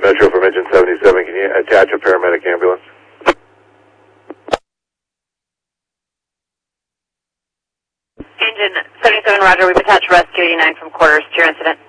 Metro from Engine 77. Can you attach a paramedic ambulance? Engine 77, roger. We've attached Rescue 89 from quarters to your incident.